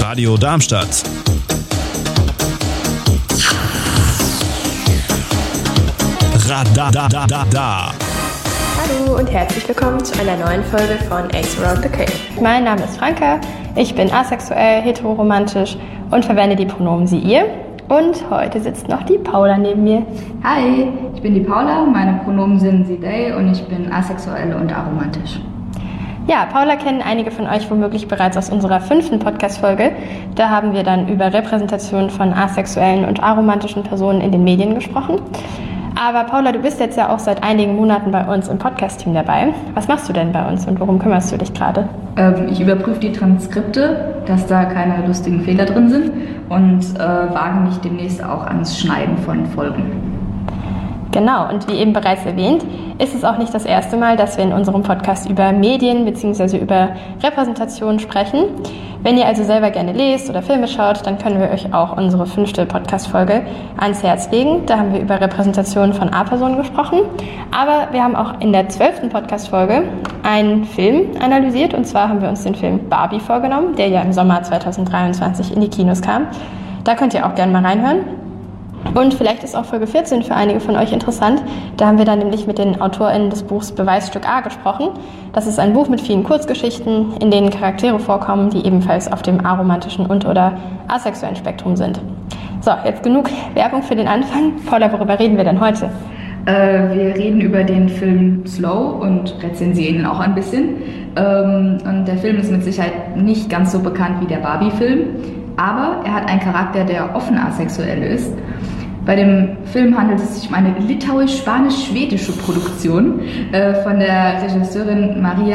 Radio Darmstadt. Radadadada. Hallo und herzlich willkommen zu einer neuen Folge von Ace Around the Cave. Mein Name ist Franka, ich bin asexuell, heteroromantisch und verwende die Pronomen sie, ihr. Und heute sitzt noch die Paula neben mir. Hi, ich bin die Paula, meine Pronomen sind sie, they und ich bin asexuell und aromantisch. Ja, Paula kennen einige von euch womöglich bereits aus unserer 5. Podcast-Folge. Da haben wir dann über Repräsentation von asexuellen und aromantischen Personen in den Medien gesprochen. Aber Paula, du bist jetzt ja auch seit einigen Monaten bei uns im Podcast-Team dabei. Was machst du denn bei uns und worum kümmerst du dich gerade? Ich überprüfe die Transkripte, dass da keine lustigen Fehler drin sind und wage mich demnächst auch ans Schneiden von Folgen. Genau, und wie eben bereits erwähnt, ist es auch nicht das erste Mal, dass wir in unserem Podcast über Medien bzw. über Repräsentation sprechen. Wenn ihr also selber gerne lest oder Filme schaut, dann können wir euch auch unsere 5. Podcast-Folge ans Herz legen. Da haben wir über Repräsentation von A-Personen gesprochen. Aber wir haben auch in der 12. Podcast-Folge einen Film analysiert. Und zwar haben wir uns den Film Barbie vorgenommen, der ja im Sommer 2023 in die Kinos kam. Da könnt ihr auch gerne mal reinhören. Und vielleicht ist auch Folge 14 für einige von euch interessant. Da haben wir dann nämlich mit den AutorInnen des Buchs Beweisstück A gesprochen. Das ist ein Buch mit vielen Kurzgeschichten, in denen Charaktere vorkommen, die ebenfalls auf dem aromantischen und oder asexuellen Spektrum sind. So, jetzt genug Werbung für den Anfang. Paula, worüber reden wir denn heute? Wir reden über den Film Slow und rezensieren ihn auch ein bisschen. Und der Film ist mit Sicherheit nicht ganz so bekannt wie der Barbie-Film, aber er hat einen Charakter, der offen asexuell ist. Bei dem Film handelt es sich um eine litauisch-spanisch-schwedische Produktion von der Regisseurin Maria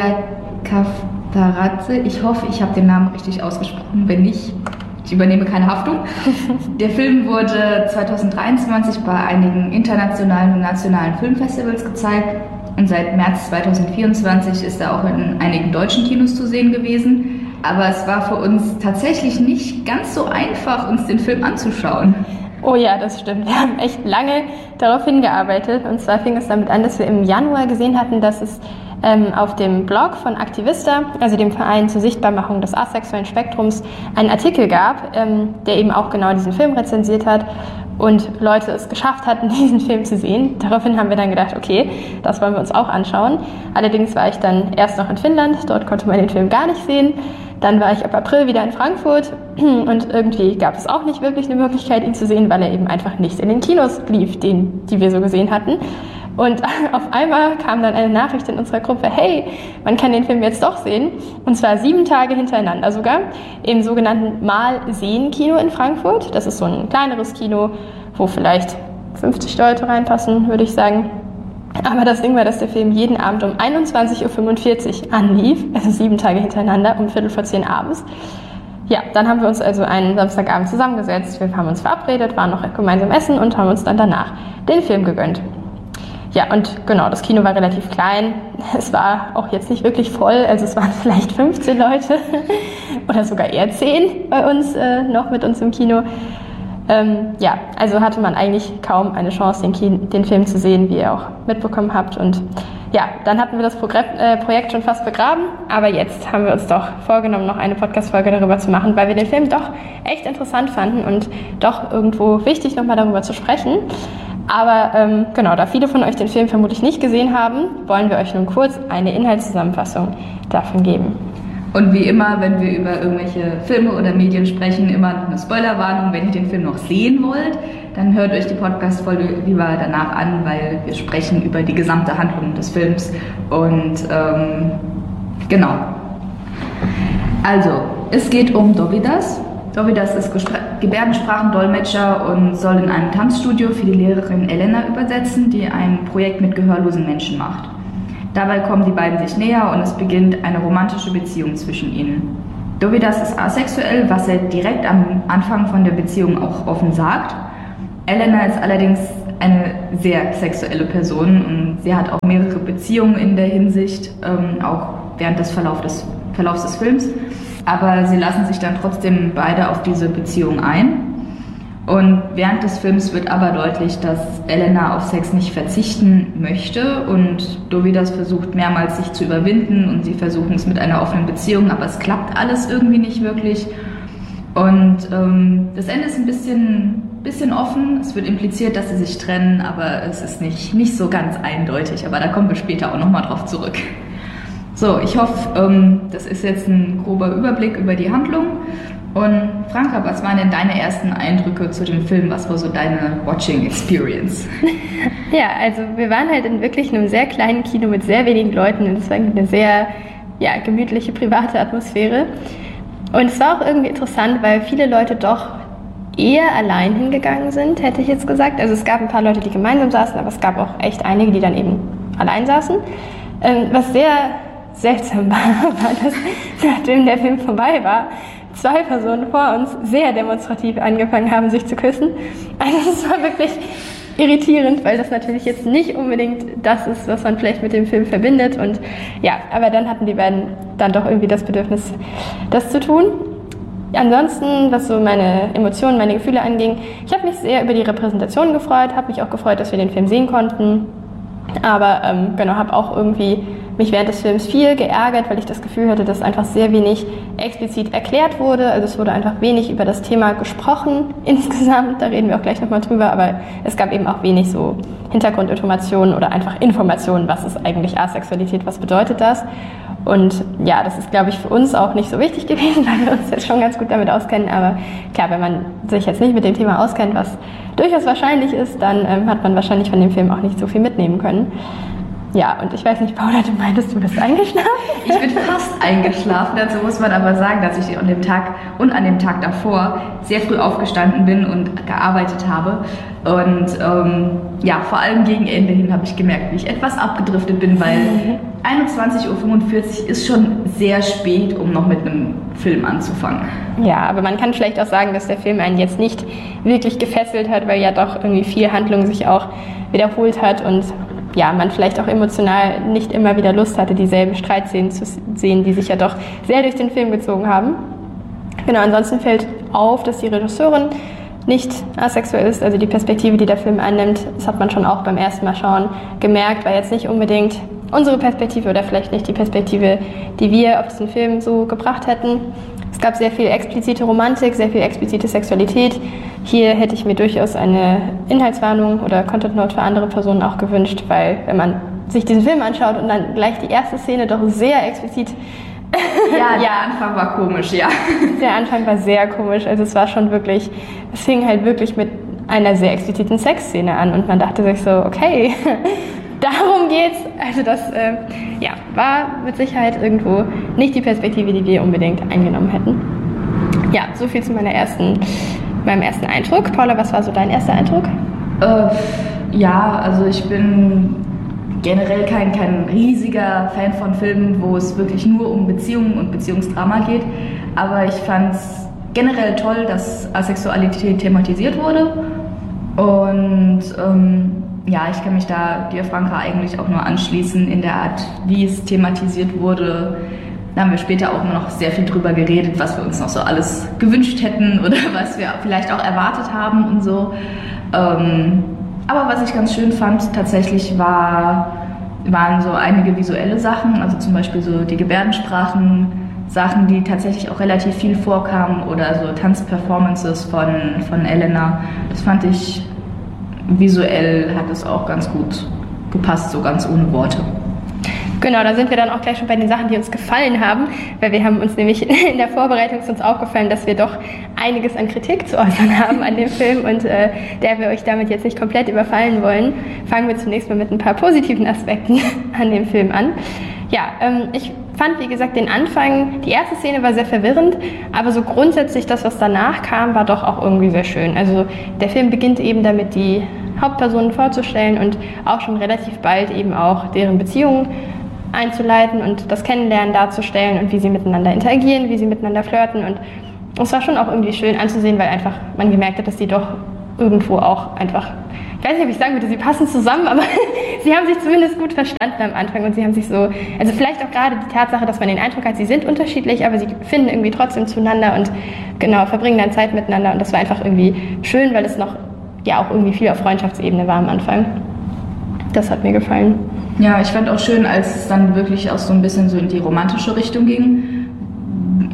Kaftaradze. Ich hoffe, ich habe den Namen richtig ausgesprochen. Wenn nicht, ich übernehme keine Haftung. Der Film wurde 2023 bei einigen internationalen und nationalen Filmfestivals gezeigt und seit März 2024 ist er auch in einigen deutschen Kinos zu sehen gewesen. Aber es war für uns tatsächlich nicht ganz so einfach, uns den Film anzuschauen. Oh ja, das stimmt. Wir haben echt lange darauf hingearbeitet. Und zwar fing es damit an, dass wir im Januar gesehen hatten, dass es auf dem Blog von Aktivista, also dem Verein zur Sichtbarmachung des asexuellen Spektrums, einen Artikel gab, der eben auch genau diesen Film rezensiert hat und Leute es geschafft hatten, diesen Film zu sehen. Daraufhin haben wir dann gedacht, okay, das wollen wir uns auch anschauen. Allerdings war ich dann erst noch in Finnland, dort konnte man den Film gar nicht sehen. Dann war ich ab April wieder in Frankfurt und irgendwie gab es auch nicht wirklich eine Möglichkeit, ihn zu sehen, weil er eben einfach nicht in den Kinos lief, die wir so gesehen hatten. Und auf einmal kam dann eine Nachricht in unserer Gruppe, hey, man kann den Film jetzt doch sehen. Und zwar 7 Tage hintereinander sogar, im sogenannten Mal-Sehen-Kino in Frankfurt. Das ist so ein kleineres Kino, wo vielleicht 50 Leute reinpassen, würde ich sagen. Aber das Ding war, dass der Film jeden Abend um 21.45 Uhr anlief, also 7 Tage hintereinander, um 9:45 abends. Ja, dann haben wir uns also einen Samstagabend zusammengesetzt. Wir haben uns verabredet, waren noch gemeinsam essen und haben uns dann danach den Film gegönnt. Ja, und genau, das Kino war relativ klein. Es war auch jetzt nicht wirklich voll, also es waren vielleicht 15 Leute oder sogar eher 10 bei uns, noch mit uns im Kino. Ja, also hatte man eigentlich kaum eine Chance, den Film zu sehen, wie ihr auch mitbekommen habt. Und ja, dann hatten wir das Projekt schon fast begraben, aber jetzt haben wir uns doch vorgenommen, noch eine Podcast-Folge darüber zu machen, weil wir den Film doch echt interessant fanden und doch irgendwo wichtig, nochmal darüber zu sprechen. Aber genau, da viele von euch den Film vermutlich nicht gesehen haben, wollen wir euch nun kurz eine Inhaltszusammenfassung davon geben. Und wie immer, wenn wir über irgendwelche Filme oder Medien sprechen, immer noch eine Spoilerwarnung. Wenn ihr den Film noch sehen wollt, dann hört euch die Podcast-Folge lieber danach an, weil wir sprechen über die gesamte Handlung des Films. Und genau. Also, es geht um Dovidas. Dovidas ist Gebärdensprachendolmetscher und soll in einem Tanzstudio für die Lehrerin Elena übersetzen, die ein Projekt mit gehörlosen Menschen macht. Dabei kommen die beiden sich näher und es beginnt eine romantische Beziehung zwischen ihnen. Dovidas ist asexuell, was er direkt am Anfang von der Beziehung auch offen sagt. Elena ist allerdings eine sehr sexuelle Person und sie hat auch mehrere Beziehungen in der Hinsicht, auch während des Verlaufs des Films. Aber sie lassen sich dann trotzdem beide auf diese Beziehung ein. Und während des Films wird aber deutlich, dass Elena auf Sex nicht verzichten möchte und Dovidas versucht mehrmals sich zu überwinden und sie versuchen es mit einer offenen Beziehung, aber es klappt alles irgendwie nicht wirklich. Und das Ende ist ein bisschen offen. Es wird impliziert, dass sie sich trennen, aber es ist nicht so ganz eindeutig. Aber da kommen wir später auch nochmal drauf zurück. So, ich hoffe, das ist jetzt ein grober Überblick über die Handlung. Und Franka, was waren denn deine ersten Eindrücke zu dem Film? Was war so deine Watching Experience? Ja, also wir waren halt in wirklich einem sehr kleinen Kino mit sehr wenigen Leuten und es war eine sehr gemütliche, private Atmosphäre. Und es war auch irgendwie interessant, weil viele Leute doch eher allein hingegangen sind, hätte ich jetzt gesagt. Also es gab ein paar Leute, die gemeinsam saßen, aber es gab auch echt einige, die dann eben allein saßen. Was sehr seltsam war, dass nachdem der Film vorbei war, 2 Personen vor uns sehr demonstrativ angefangen haben, sich zu küssen. Also es war wirklich irritierend, weil das natürlich jetzt nicht unbedingt das ist, was man vielleicht mit dem Film verbindet. Und ja, aber dann hatten die beiden dann doch irgendwie das Bedürfnis, das zu tun. Ansonsten, was so meine Emotionen, meine Gefühle anging, ich habe mich sehr über die Repräsentation gefreut, habe mich auch gefreut, dass wir den Film sehen konnten. Aber habe auch irgendwie mich während des Films viel geärgert, weil ich das Gefühl hatte, dass einfach sehr wenig explizit erklärt wurde. Also es wurde einfach wenig über das Thema gesprochen insgesamt. Da reden wir auch gleich nochmal drüber. Aber es gab eben auch wenig so Hintergrundinformationen oder einfach Informationen, was ist eigentlich Asexualität, was bedeutet das. Und ja, das ist, glaube ich, für uns auch nicht so wichtig gewesen, weil wir uns jetzt schon ganz gut damit auskennen. Aber klar, wenn man sich jetzt nicht mit dem Thema auskennt, was durchaus wahrscheinlich ist, dann hat man wahrscheinlich von dem Film auch nicht so viel mitnehmen können. Ja, und ich weiß nicht, Paula, du meintest, du bist eingeschlafen? Ich bin fast eingeschlafen. Dazu muss man aber sagen, dass ich an dem Tag und an dem Tag davor sehr früh aufgestanden bin und gearbeitet habe. Und vor allem gegen Ende hin habe ich gemerkt, wie ich etwas abgedriftet bin, weil 21:45 Uhr ist schon sehr spät, um noch mit einem Film anzufangen. Ja, aber man kann vielleicht auch sagen, dass der Film einen jetzt nicht wirklich gefesselt hat, weil ja doch irgendwie viel Handlung sich auch wiederholt hat und ja, man vielleicht auch emotional nicht immer wieder Lust hatte, dieselben Streitszenen zu sehen, die sich ja doch sehr durch den Film gezogen haben. Genau, ansonsten fällt auf, dass die Regisseurin nicht asexuell ist, also die Perspektive, die der Film einnimmt, das hat man schon auch beim ersten Mal schauen gemerkt, war jetzt nicht unbedingt unsere Perspektive oder vielleicht nicht die Perspektive, die wir auf diesen Film so gebracht hätten. Es gab sehr viel explizite Romantik, sehr viel explizite Sexualität. Hier hätte ich mir durchaus eine Inhaltswarnung oder Content Note für andere Personen auch gewünscht, weil wenn man sich diesen Film anschaut und dann gleich die erste Szene doch sehr explizit... Ja, der Anfang war komisch, ja. Der Anfang war sehr komisch, also es war schon wirklich, es fing halt wirklich mit einer sehr expliziten Sexszene an und man dachte sich so, okay, darum geht's. Also das war mit Sicherheit irgendwo nicht die Perspektive, die wir unbedingt eingenommen hätten. Ja, so viel zu meinem ersten Eindruck. Paula, was war so dein erster Eindruck? Also ich bin generell kein riesiger Fan von Filmen, wo es wirklich nur um Beziehungen und Beziehungsdrama geht. Aber ich fand es generell toll, dass Asexualität thematisiert wurde. Und ich kann mich da dir, Franka, eigentlich auch nur anschließen in der Art, wie es thematisiert wurde. Da haben wir später auch noch sehr viel drüber geredet, was wir uns noch so alles gewünscht hätten oder was wir vielleicht auch erwartet haben und so. Aber was ich ganz schön fand tatsächlich waren so einige visuelle Sachen, also zum Beispiel so die Gebärdensprachen, Sachen, die tatsächlich auch relativ viel vorkamen oder so Tanzperformances von Elena. Das fand ich visuell hat es auch ganz gut gepasst, so ganz ohne Worte. Genau, da sind wir dann auch gleich schon bei den Sachen, die uns gefallen haben, weil wir haben uns nämlich in der Vorbereitung ist uns aufgefallen, dass wir doch einiges an Kritik zu äußern haben an dem Film und der wir euch damit jetzt nicht komplett überfallen wollen, fangen wir zunächst mal mit ein paar positiven Aspekten an dem Film an. Ja, ich fand, wie gesagt, den Anfang, die erste Szene war sehr verwirrend, aber so grundsätzlich das, was danach kam, war doch auch irgendwie sehr schön. Also der Film beginnt eben damit, die Hauptpersonen vorzustellen und auch schon relativ bald eben auch deren Beziehungen einzuleiten und das Kennenlernen darzustellen und wie sie miteinander interagieren, wie sie miteinander flirten und es war schon auch irgendwie schön anzusehen, weil einfach man gemerkt hat, dass die doch irgendwo auch einfach, ich weiß nicht, ob ich sagen würde, sie passen zusammen, aber sie haben sich zumindest gut verstanden am Anfang und sie haben sich so, also vielleicht auch gerade die Tatsache, dass man den Eindruck hat, sie sind unterschiedlich, aber sie finden irgendwie trotzdem zueinander und genau, verbringen dann Zeit miteinander und das war einfach irgendwie schön, weil es noch ja auch irgendwie viel auf Freundschaftsebene war am Anfang. Das hat mir gefallen. Ja, ich fand auch schön, als es dann wirklich auch so ein bisschen so in die romantische Richtung ging.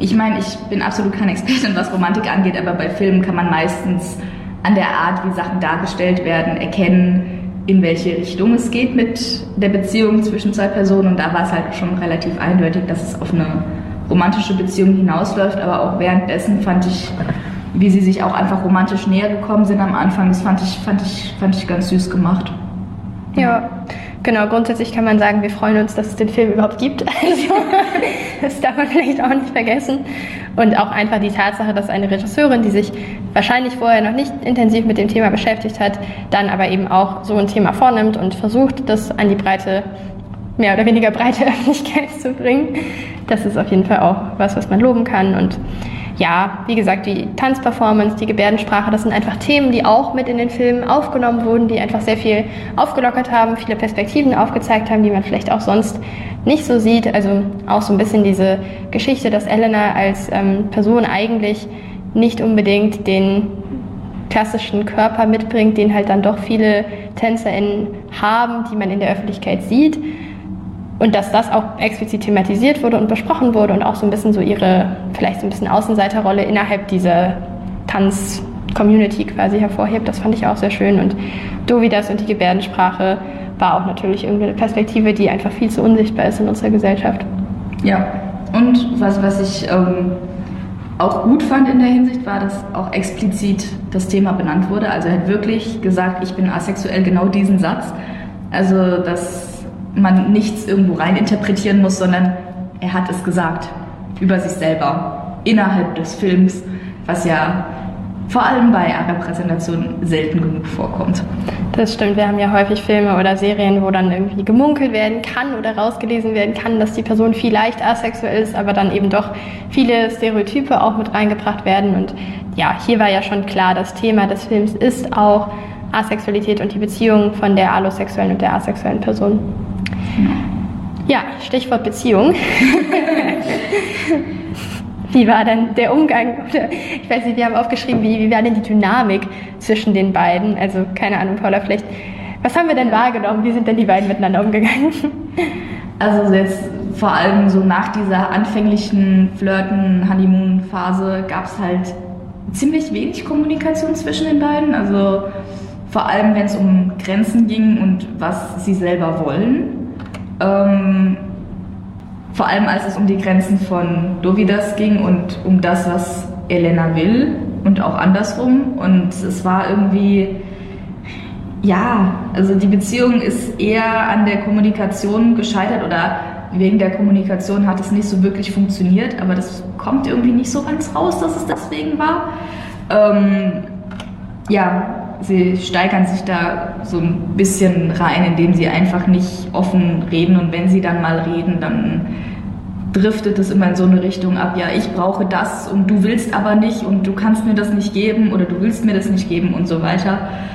Ich meine, ich bin absolut keine Expertin, was Romantik angeht, aber bei Filmen kann man meistens an der Art, wie Sachen dargestellt werden, erkennen, in welche Richtung es geht mit der Beziehung zwischen zwei Personen. Und da war es halt schon relativ eindeutig, dass es auf eine romantische Beziehung hinausläuft. Aber auch währenddessen fand ich, wie sie sich auch einfach romantisch näher gekommen sind am Anfang, das fand ich ganz süß gemacht. Ja, genau. Grundsätzlich kann man sagen, wir freuen uns, dass es den Film überhaupt gibt. Also, das darf man vielleicht auch nicht vergessen. Und auch einfach die Tatsache, dass eine Regisseurin, die sich wahrscheinlich vorher noch nicht intensiv mit dem Thema beschäftigt hat, dann aber eben auch so ein Thema vornimmt und versucht, das an die breite, mehr oder weniger breite Öffentlichkeit zu bringen. Das ist auf jeden Fall auch was man loben kann. Und ja, wie gesagt, die Tanzperformance, die Gebärdensprache, das sind einfach Themen, die auch mit in den Filmen aufgenommen wurden, die einfach sehr viel aufgelockert haben, viele Perspektiven aufgezeigt haben, die man vielleicht auch sonst nicht so sieht. Also auch so ein bisschen diese Geschichte, dass Elena als Person eigentlich nicht unbedingt den klassischen Körper mitbringt, den halt dann doch viele TänzerInnen haben, die man in der Öffentlichkeit sieht. Und dass das auch explizit thematisiert wurde und besprochen wurde und auch so ein bisschen so ihre, vielleicht so ein bisschen Außenseiterrolle innerhalb dieser Tanz-Community quasi hervorhebt, das fand ich auch sehr schön. Und Dovidas und die Gebärdensprache war auch natürlich irgendwie eine Perspektive, die einfach viel zu unsichtbar ist in unserer Gesellschaft. Ja, und was ich auch gut fand in der Hinsicht, war, dass auch explizit das Thema benannt wurde. Also er hat wirklich gesagt, ich bin asexuell, genau diesen Satz. Also dass man nichts irgendwo rein interpretieren muss, sondern er hat es gesagt über sich selber innerhalb des Films, was ja vor allem bei Repräsentationen selten genug vorkommt. Das stimmt, wir haben ja häufig Filme oder Serien, wo dann irgendwie gemunkelt werden kann oder rausgelesen werden kann, dass die Person vielleicht asexuell ist, aber dann eben doch viele Stereotype auch mit reingebracht werden. Und ja, hier war ja schon klar, das Thema des Films ist auch Asexualität und die Beziehung von der allosexuellen und der asexuellen Person. Ja, Stichwort Beziehung. Wie war denn der Umgang? Oder, ich weiß nicht, wir haben aufgeschrieben, wie war denn die Dynamik zwischen den beiden? Also, keine Ahnung, Paula, vielleicht, was haben wir denn wahrgenommen? Wie sind denn die beiden miteinander umgegangen? Also jetzt vor allem so nach dieser anfänglichen Flirten-Honeymoon-Phase gab es halt ziemlich wenig Kommunikation zwischen den beiden. Also vor allem, wenn es um Grenzen ging und was sie selber wollen. Vor allem, als es um die Grenzen von Dovidas ging und um das, was Elena will und auch andersrum. Und es war irgendwie, ja, also die Beziehung ist eher an der Kommunikation gescheitert oder wegen der Kommunikation hat es nicht so wirklich funktioniert, aber das kommt irgendwie nicht so ganz raus, dass es deswegen war. Ja, sie steigern sich da so ein bisschen rein, indem sie einfach nicht offen reden und wenn sie dann mal reden, dann driftet es immer in so eine Richtung ab, ja, ich brauche das und du willst aber nicht und du kannst mir das nicht geben oder du willst mir das nicht geben und so weiter.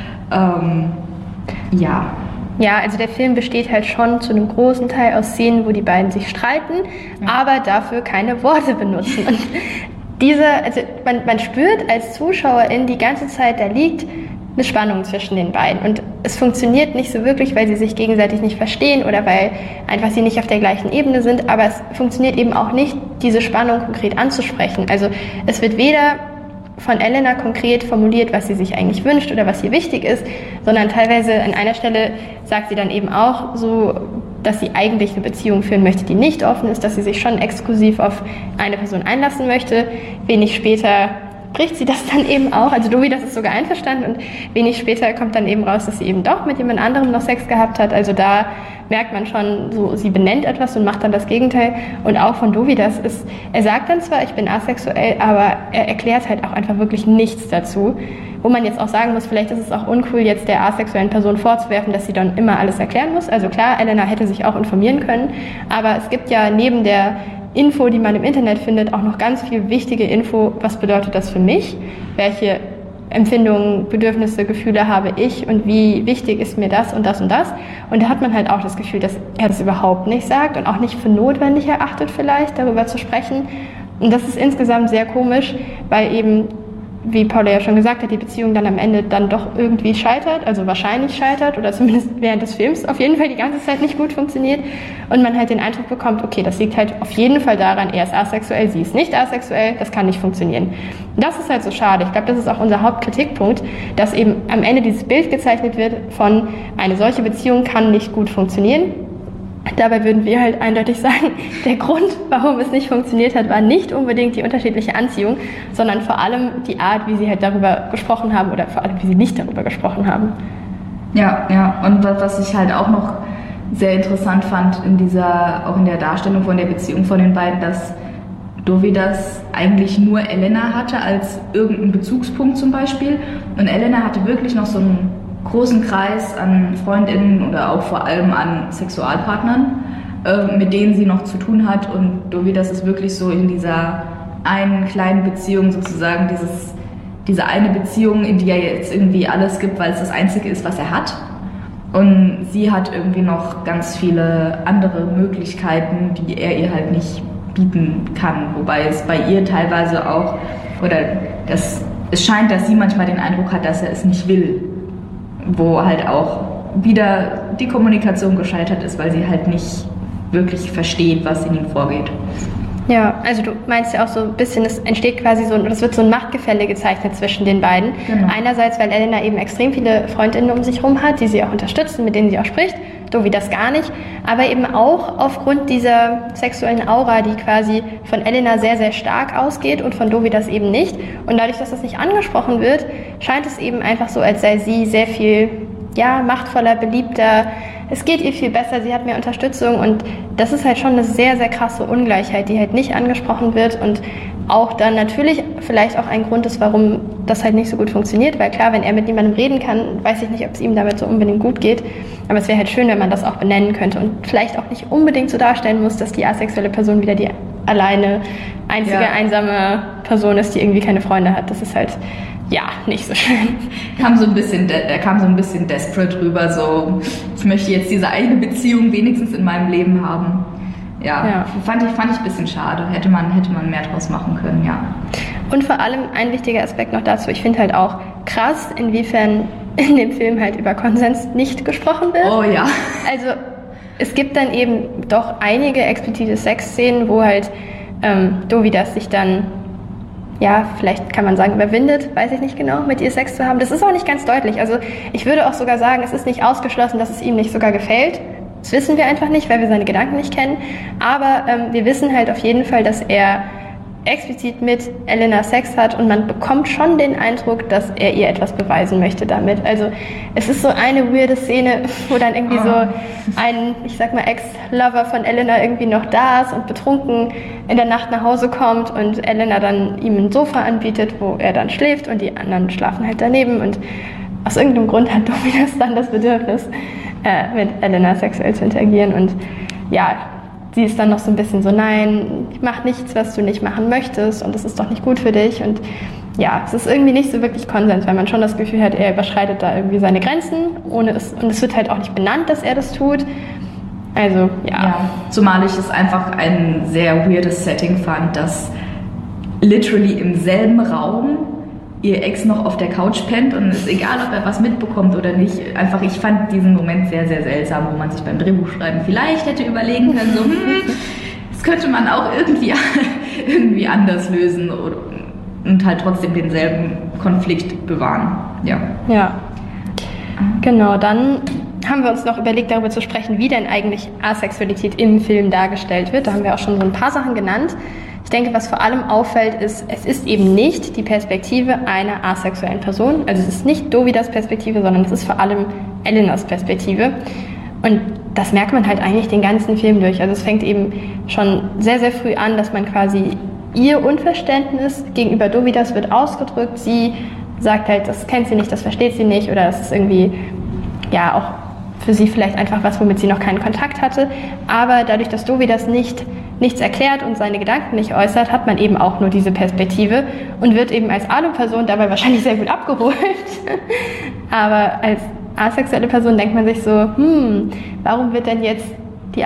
Ja. Ja, also der Film besteht halt schon zu einem großen Teil aus Szenen, wo die beiden sich streiten, aber dafür keine Worte benutzen. Und also man spürt als Zuschauerin die ganze Zeit, da liegt eine Spannung zwischen den beiden. Und es funktioniert nicht so wirklich, weil sie sich gegenseitig nicht verstehen oder weil einfach sie nicht auf der gleichen Ebene sind. Aber es funktioniert eben auch nicht, diese Spannung konkret anzusprechen. Also es wird weder von Elena konkret formuliert, was sie sich eigentlich wünscht oder was ihr wichtig ist, sondern teilweise an einer Stelle sagt sie dann eben auch so, dass sie eigentlich eine Beziehung führen möchte, die nicht offen ist, dass sie sich schon exklusiv auf eine Person einlassen möchte. Wenig später bricht sie das dann eben auch, also Dovidas ist sogar einverstanden und wenig später kommt dann eben raus, dass sie eben doch mit jemand anderem noch Sex gehabt hat. Also da merkt man schon, so sie benennt etwas und macht dann das Gegenteil. Und auch von Dovidas ist, er sagt dann zwar, ich bin asexuell, aber er erklärt halt auch einfach wirklich nichts dazu. Wo man jetzt auch sagen muss, vielleicht ist es auch uncool, jetzt der asexuellen Person vorzuwerfen, dass sie dann immer alles erklären muss. Also klar, Elena hätte sich auch informieren können, aber es gibt ja neben der Info, die man im Internet findet, auch noch ganz viel wichtige Info, was bedeutet das für mich, welche Empfindungen, Bedürfnisse, Gefühle habe ich und wie wichtig ist mir das und das und das. Und da hat man halt auch das Gefühl, dass er das überhaupt nicht sagt und auch nicht für notwendig erachtet vielleicht, darüber zu sprechen. Und das ist insgesamt sehr komisch, weil eben wie Paula ja schon gesagt hat, die Beziehung dann am Ende dann doch irgendwie scheitert, also wahrscheinlich scheitert oder zumindest während des Films auf jeden Fall die ganze Zeit nicht gut funktioniert und man halt den Eindruck bekommt, okay, das liegt halt auf jeden Fall daran, er ist asexuell, sie ist nicht asexuell, das kann nicht funktionieren. Das ist halt so schade. Ich glaube, das ist auch unser Hauptkritikpunkt, dass eben am Ende dieses Bild gezeichnet wird von, eine solche Beziehung kann nicht gut funktionieren. Dabei würden wir halt eindeutig sagen, der Grund, warum es nicht funktioniert hat, war nicht unbedingt die unterschiedliche Anziehung, sondern vor allem die Art, wie sie halt darüber gesprochen haben oder vor allem, wie sie nicht darüber gesprochen haben. Ja, und was ich halt auch noch sehr interessant fand auch in der Darstellung von der Beziehung von den beiden, dass Dovidas eigentlich nur Elena hatte als irgendeinen Bezugspunkt zum Beispiel und Elena hatte wirklich noch so einen großen Kreis an Freundinnen oder auch vor allem an Sexualpartnern, mit denen sie noch zu tun hat und Dovidas ist wirklich so in dieser einen kleinen Beziehung sozusagen, diese eine Beziehung, in die er jetzt irgendwie alles gibt, weil es das Einzige ist, was er hat. Und sie hat irgendwie noch ganz viele andere Möglichkeiten, die er ihr halt nicht bieten kann. Wobei es bei ihr teilweise auch, es scheint, dass sie manchmal den Eindruck hat, dass er es nicht will. Wo halt auch wieder die Kommunikation gescheitert ist, weil sie halt nicht wirklich versteht, was in ihm vorgeht. Ja, also du meinst ja auch so ein bisschen, es entsteht quasi es wird so ein Machtgefälle gezeichnet zwischen den beiden. Genau. Einerseits, weil Elena eben extrem viele Freundinnen um sich herum hat, die sie auch unterstützen, mit denen sie auch spricht, Dovidas gar nicht, aber eben auch aufgrund dieser sexuellen Aura, die quasi von Elena sehr, sehr stark ausgeht und von Dovidas eben nicht. Und dadurch, dass das nicht angesprochen wird, scheint es eben einfach so, als sei sie sehr viel machtvoller, beliebter, es geht ihr viel besser, sie hat mehr Unterstützung und das ist halt schon eine sehr, sehr krasse Ungleichheit, die halt nicht angesprochen wird und auch dann natürlich vielleicht auch ein Grund ist, warum das halt nicht so gut funktioniert, weil klar, wenn er mit niemandem reden kann, weiß ich nicht, ob es ihm damit so unbedingt gut geht, aber es wäre halt schön, wenn man das auch benennen könnte und vielleicht auch nicht unbedingt so darstellen muss, dass die asexuelle Person wieder die alleine, einzige, einsame Person ist, die irgendwie keine Freunde hat. Das ist halt nicht so schön. Er kam so ein bisschen desperate rüber, so, ich möchte jetzt diese eine Beziehung wenigstens in meinem Leben haben. Fand ich ein bisschen schade. Hätte man mehr draus machen können, ja. Und vor allem ein wichtiger Aspekt noch dazu, ich finde halt auch krass, inwiefern in dem Film halt über Konsens nicht gesprochen wird. Oh ja. Also es gibt dann eben doch einige explizite Sexszenen, wo halt Dovidas sich dann vielleicht kann man sagen, überwindet, weiß ich nicht genau, mit ihr Sex zu haben. Das ist auch nicht ganz deutlich. Also ich würde auch sogar sagen, es ist nicht ausgeschlossen, dass es ihm nicht sogar gefällt. Das wissen wir einfach nicht, weil wir seine Gedanken nicht kennen. Aber wir wissen halt auf jeden Fall, dass er explizit mit Elena Sex hat und man bekommt schon den Eindruck, dass er ihr etwas beweisen möchte damit. Also es ist so eine weirde Szene, wo dann irgendwie so ein, ich sag mal, Ex-Lover von Elena irgendwie noch da ist und betrunken in der Nacht nach Hause kommt und Elena dann ihm ein Sofa anbietet, wo er dann schläft und die anderen schlafen halt daneben und aus irgendeinem Grund hat Dovidas dann das Bedürfnis, mit Elena sexuell zu interagieren und sie ist dann noch so ein bisschen so, nein, mach nichts, was du nicht machen möchtest und das ist doch nicht gut für dich und es ist irgendwie nicht so wirklich Konsens, weil man schon das Gefühl hat, er überschreitet da irgendwie seine Grenzen und es wird halt auch nicht benannt, dass er das tut. Also, zumal ich es einfach ein sehr weirdes Setting fand, dass literally im selben Raum ihr Ex noch auf der Couch pennt und es ist egal, ob er was mitbekommt oder nicht. Einfach, ich fand diesen Moment sehr, sehr seltsam, wo man sich beim Drehbuchschreiben vielleicht hätte überlegen können, so, das könnte man auch irgendwie anders lösen und halt trotzdem denselben Konflikt bewahren. Ja. Genau, dann haben wir uns noch überlegt, darüber zu sprechen, wie denn eigentlich Asexualität im Film dargestellt wird. Da haben wir auch schon so ein paar Sachen genannt. Ich denke, was vor allem auffällt, ist, es ist eben nicht die Perspektive einer asexuellen Person. Also es ist nicht Dovidas Perspektive, sondern es ist vor allem Elenas Perspektive. Und das merkt man halt eigentlich den ganzen Film durch. Also es fängt eben schon sehr, sehr früh an, dass man quasi ihr Unverständnis gegenüber Dovidas wird ausgedrückt. Sie sagt halt, das kennt sie nicht, das versteht sie nicht oder das ist irgendwie auch für sie vielleicht einfach was, womit sie noch keinen Kontakt hatte. Aber dadurch, dass Dovidas nichts erklärt und seine Gedanken nicht äußert, hat man eben auch nur diese Perspektive und wird eben als Alu-Person dabei wahrscheinlich sehr gut abgeholt. Aber als asexuelle Person denkt man sich so, warum wird denn jetzt